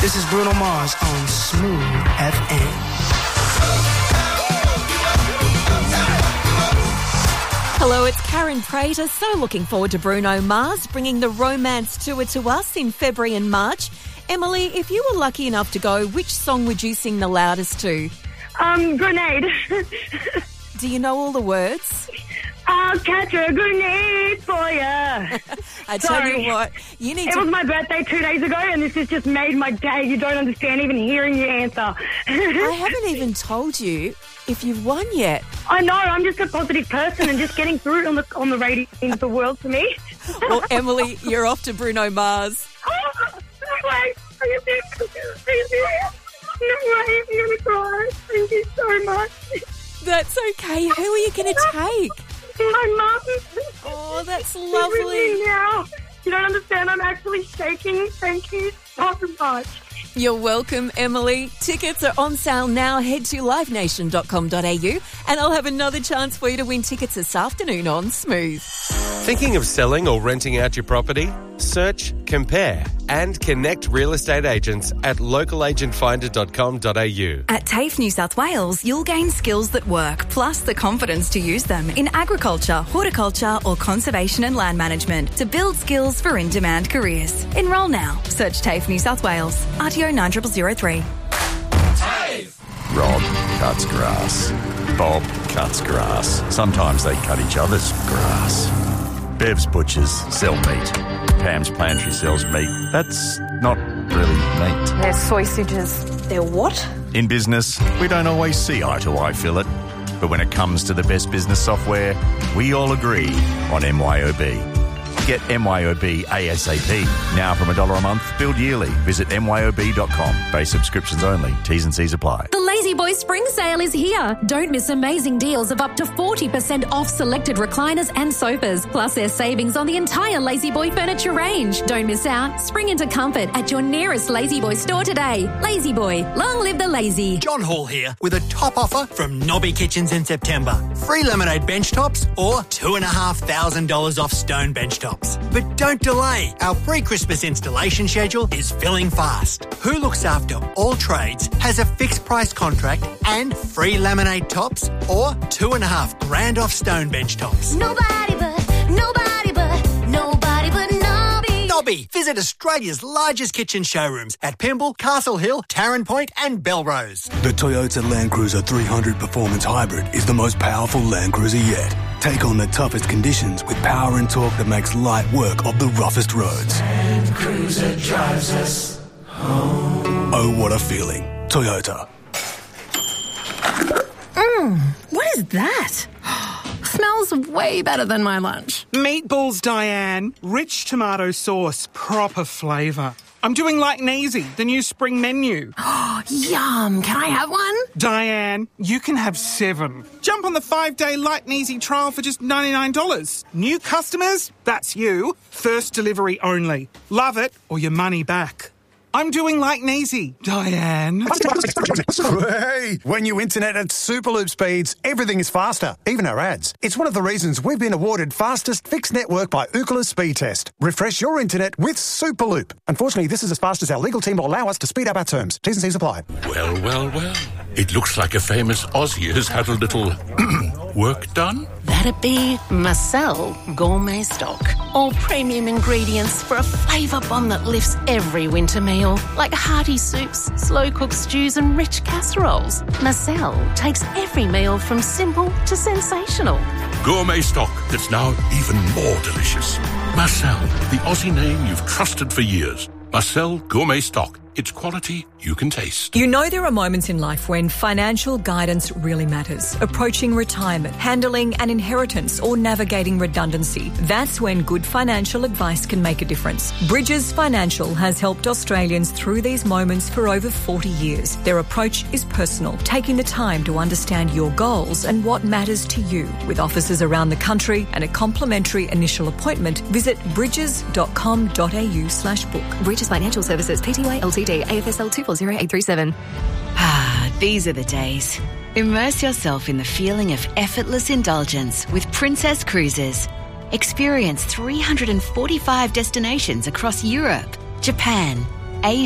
This is Bruno Mars on Smooth FM. Hello, it's Karen Prater. So looking forward to Bruno Mars bringing the Romance Tour to us in February and March. Emily, if you were lucky enough to go, which song would you sing the loudest to? Grenade. Do you know all the words? I'll catch a grenade for ya. I tell you what, you need to... It was my birthday 2 days ago, and this has just made my day. You don't understand even hearing your answer. I haven't even told you if you've won yet. I know, I'm just a positive person and just getting through it on the radio means the world to me. Well, Emily, you're off to Bruno Mars. Oh, no way. Are you serious? No way, I'm going to cry. Thank you so much. That's okay. Who are you going to take? My mum. Oh, that's She's with lovely. me now. You don't understand. I'm actually shaking. Thank you so much. You're welcome, Emily. Tickets are on sale now. Head to livenation.com.au and I'll have another chance for you to win tickets this afternoon on Smooth. Thinking of selling or renting out your property? Search, compare and connect real estate agents at localagentfinder.com.au. At TAFE New South Wales, you'll gain skills that work, plus the confidence to use them in agriculture, horticulture or conservation and land management to build skills for in-demand careers. Enrol now. Search TAFE New South Wales. RTO 9003. Rob cuts grass. Bob cuts grass. Sometimes they cut each other's grass. Bev's Butchers sell meat. Pam's Pantry sells meat. That's not really meat. They're sausages. They're what? In business, we don't always see eye to eye, Philip. But when it comes to the best business software, we all agree on MYOB. Get MYOB ASAP. Now from $1 a month, billed yearly. Visit myob.com. Base subscriptions only. T's and C's apply. The Lazy Boy Spring Sale is here. Don't miss amazing deals of up to 40% off selected recliners and sofas. Plus there's savings on the entire Lazy Boy furniture range. Don't miss out. Spring into comfort at your nearest Lazy Boy store today. Lazy Boy. Long live the lazy. John Hall here with a top offer from Nobby Kitchens in September. Free lemonade bench tops or $2,500 off stone bench tops. But don't delay. Our pre-Christmas installation schedule is filling fast. Who looks after all trades has a fixed price contract and free laminate tops or $2,500 off stone bench tops. Nobody but Nobby. Visit Australia's largest kitchen showrooms at Pymble, Castle Hill, Tarrant Point and Belrose. The Toyota Land Cruiser 300 Performance Hybrid is the most powerful Land Cruiser yet. Take on the toughest conditions with power and torque that makes light work of the roughest roads. Land Cruiser drives us home. Oh, what a feeling. Toyota. What is that? Smells way better than my lunch. Meatballs, Diane. Rich tomato sauce, proper flavour. I'm doing like Neasy, the new spring menu. Yum. Can I have one? Diane, you can have 7. Jump on the 5-day Light and Easy trial for just $99. New customers? That's you. First delivery only. Love it or your money back. I'm doing like Neasy, Diane. Hey, when you internet at Superloop speeds, everything is faster, even our ads. It's one of the reasons we've been awarded fastest fixed network by Ookla Speed Test. Refresh your internet with Superloop. Unfortunately, this is as fast as our legal team will allow us to speed up our terms. T's and C's apply. Well. It looks like a famous Aussie has had a little work done. That'd be Marcel Gourmet Stock. All premium ingredients for a flavour bomb that lifts every winter meal. Like hearty soups, slow-cooked stews and rich casseroles. Marcel takes every meal from simple to sensational. Gourmet stock that's now even more delicious. Marcel, the Aussie name you've trusted for years. Marcel Gourmet Stock. It's quality you can taste. You know there are moments in life when financial guidance really matters. Approaching retirement, handling an inheritance or navigating redundancy. That's when good financial advice can make a difference. Bridges Financial has helped Australians through these moments for over 40 years. Their approach is personal, taking the time to understand your goals and what matters to you. With offices around the country and a complimentary initial appointment, visit bridges.com.au/book. Bridges Financial Services, Pty Ltd, AFSL 240837. These are the days. Immerse yourself in the feeling of effortless indulgence with Princess Cruises. Experience 345 destinations across Europe, Japan, Asia,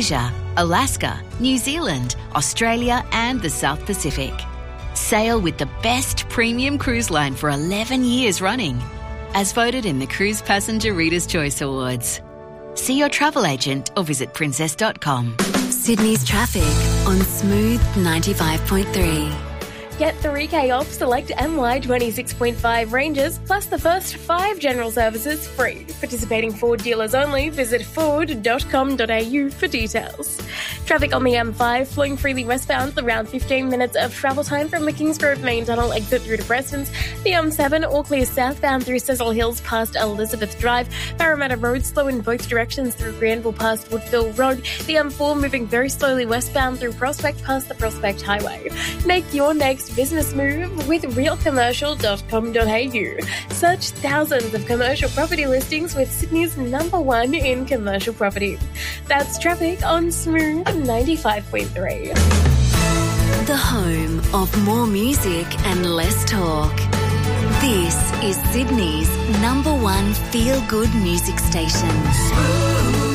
Alaska, New Zealand, Australia and the South Pacific. Sail with the best premium cruise line for 11 years running, as voted in the Cruise Passenger Reader's Choice Awards. See your travel agent or visit princess.com. Sydney's traffic on Smooth 95.3. Get 3K off select MY 26.5 ranges, plus the first 5 general services free. Participating Ford dealers only. Visit ford.com.au for details. Traffic on the M5 flowing freely westbound, around 15 minutes of travel time from the Kings Road main tunnel exit through to Prestons. The M7 all clear southbound through Cecil Hills past Elizabeth Drive. Parramatta Road slow in both directions through Granville past Woodville Road. The M4 moving very slowly westbound through Prospect past the Prospect Highway. Make your next business move with realcommercial.com.au. Search thousands of commercial property listings with Sydney's #1 in commercial property. That's traffic on Smooth 95.3. The home of more music and less talk. This is Sydney's #1 feel-good music station. Smooth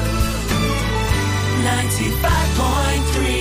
95.3.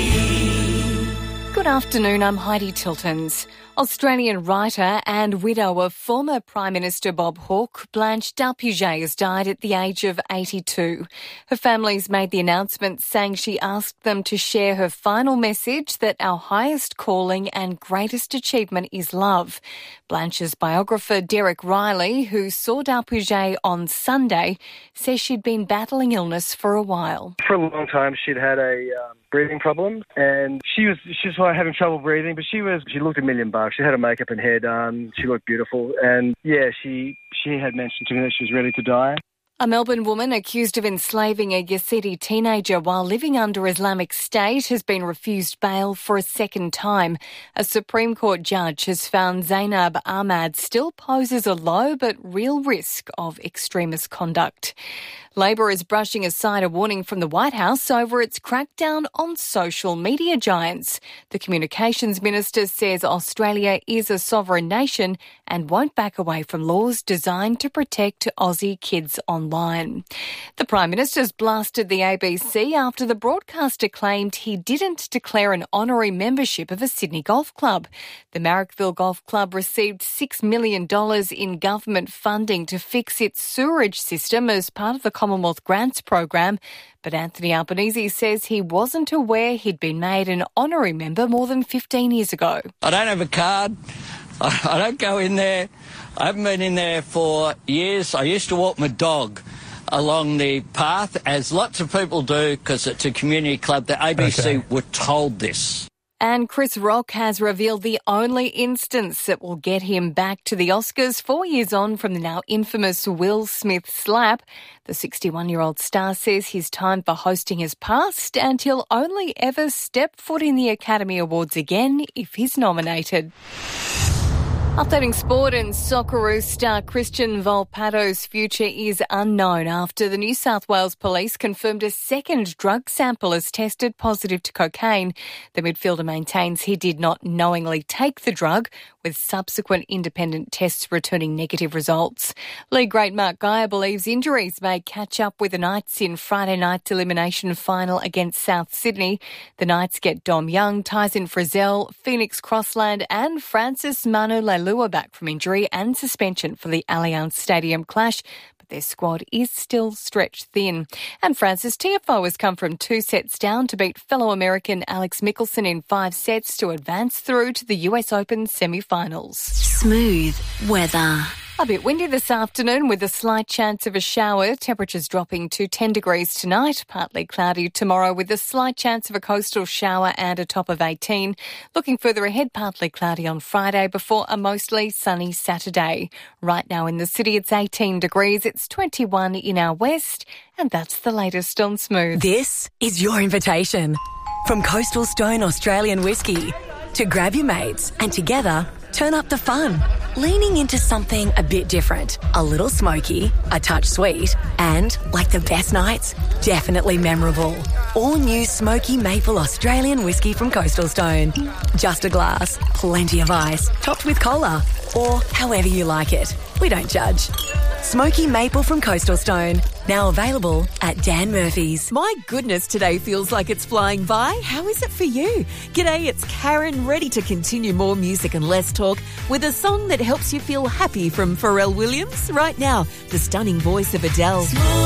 Good afternoon, I'm Heidi Tiltons. Australian writer and widow of former Prime Minister Bob Hawke, Blanche Dalpuget has died at the age of 82. Her family's made the announcement saying she asked them to share her final message that our highest calling and greatest achievement is love. Blanche's biographer Derek Riley, who saw Dalpuget on Sunday, says she'd been battling illness for a while. For a long time she'd had a breathing problem, and she was having trouble breathing, but she looked $1 million. She had her makeup and hair done. She looked beautiful. And, yeah, she had mentioned to me that she was ready to die. A Melbourne woman accused of enslaving a Yazidi teenager while living under Islamic State has been refused bail for a second time. A Supreme Court judge has found Zainab Ahmad still poses a low but real risk of extremist conduct. Labor is brushing aside a warning from the White House over its crackdown on social media giants. The Communications Minister says Australia is a sovereign nation and won't back away from laws designed to protect Aussie kids online. The Prime Minister's blasted the ABC after the broadcaster claimed he didn't declare an honorary membership of a Sydney golf club. The Marrickville Golf Club received $6 million in government funding to fix its sewerage system as part of the Commonwealth Grants program, but Anthony Albanese says he wasn't aware he'd been made an honorary member more than 15 years ago. I don't have a card. I don't go in there. I haven't been in there for years. I used to walk my dog along the path, as lots of people do, because it's a community club. The ABC were told this. And Chris Rock has revealed the only instance that will get him back to the Oscars 4 years on from the now infamous Will Smith slap. The 61-year-old star says his time for hosting has passed and he'll only ever step foot in the Academy Awards again if he's nominated. Updating sport, and Socceroos star Christian Volpato's future is unknown after the New South Wales Police confirmed a second drug sample has tested positive to cocaine. The midfielder maintains he did not knowingly take the drug, with subsequent independent tests returning negative results. League great Mark Geyer believes injuries may catch up with the Knights in Friday night's elimination final against South Sydney. The Knights get Dom Young, Tyson Frizzell, Phoenix Crossland and Francis Manu Leilua back from injury and suspension for the Allianz Stadium clash. Their squad is still stretched thin. And Francis Tiafoe has come from 2 sets down to beat fellow American Alex Mickelson in 5 sets to advance through to the US Open semi-finals. Smooth weather. A bit windy this afternoon with a slight chance of a shower. Temperatures dropping to 10 degrees tonight. Partly cloudy tomorrow with a slight chance of a coastal shower and a top of 18. Looking further ahead, partly cloudy on Friday before a mostly sunny Saturday. Right now in the city it's 18 degrees. It's 21 in our west. And that's the latest on Smooth. This is your invitation from Coastal Stone Australian Whiskey to grab your mates and together turn up the fun. Leaning into something a bit different, a little smoky, a touch sweet, and, like the best nights, definitely memorable. All new smoky maple Australian whiskey from Coastal Stone. Just a glass, plenty of ice, topped with cola, or however you like it. We don't judge. Smoky Maple from Coastal Stone. Now available at Dan Murphy's. My goodness, today feels like it's flying by. How is it for you? G'day, it's Karen, ready to continue more music and less talk with a song that helps you feel happy from Pharrell Williams. Right now, the stunning voice of Adele.